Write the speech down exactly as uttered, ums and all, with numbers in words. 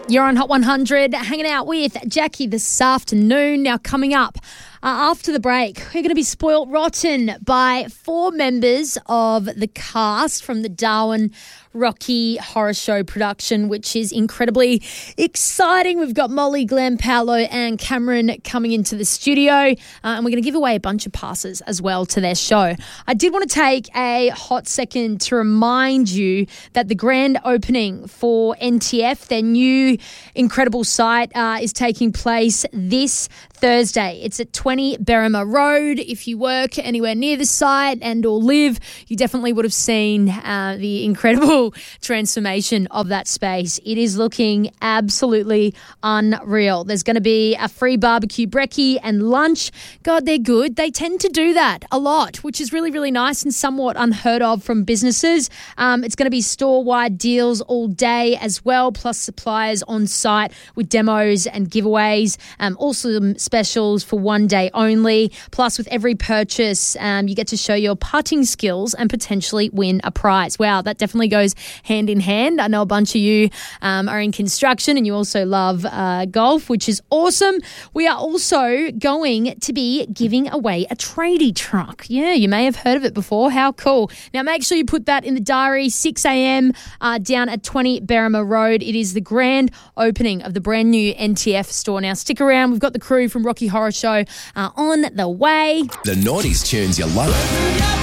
You're on Hot one hundred, hanging out with Jackie this afternoon. Now, coming up uh, after the break, we're going to be spoilt rotten by four members of the cast from the Darwin Rocky Horror Show production, which is incredibly exciting. We've got Molly, Glenn, Paolo and Cameron coming into the studio, uh, and we're going to give away a bunch of passes as well to their show. I did want to take a hot second to remind you that the grand opening for N T F, their new incredible site, uh, is taking place this Thursday. It's at twenty Berrima Road. If you work anywhere near the site and or live, you definitely would have seen uh, the incredible transformation of that space. It is looking absolutely unreal. There's going to be a free barbecue brekkie and lunch. God, they're good. They tend to do that a lot, which is really, really nice and somewhat unheard of from businesses. Um, it's going to be store-wide deals all day as well, plus suppliers on site with demos and giveaways. Um, also some specials for one day only. Plus, with every purchase, um, you get to show your putting skills and potentially win a prize. Wow, that definitely goes hand in hand. I know a bunch of you um, are in construction and you also love uh, golf, which is awesome. We are also going to be giving away a tradie truck. Yeah, you may have heard of it before. How cool. Now, make sure you put that in the diary, six a.m. Uh, down at twenty Berrima Road. It is the grand opening of the brand new N T F store. Now, stick around. We've got the crew from Rocky Horror Show uh, on the way. The nineties tunes you love.